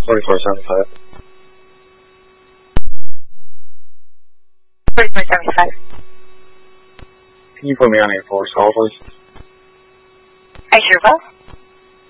4475. 4475. Can you put me on a 4 call, please? I sure will.